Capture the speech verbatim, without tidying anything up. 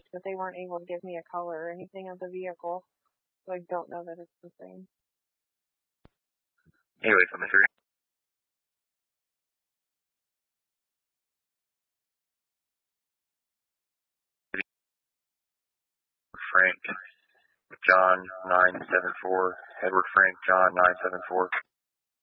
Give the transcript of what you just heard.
but they weren't able to give me a color or anything of the vehicle, so I don't know that it's the same. Anyway, from the three. Frank John nine seven four, Edward Frank John nine seven four.